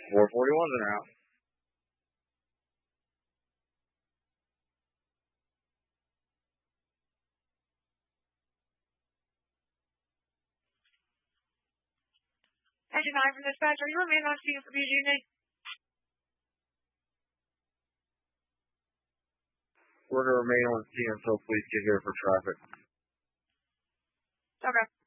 441's en route. Engine 9 from dispatch, are you remain on scene for BG&E? We're going to remain on scene until police get here for traffic. Okay.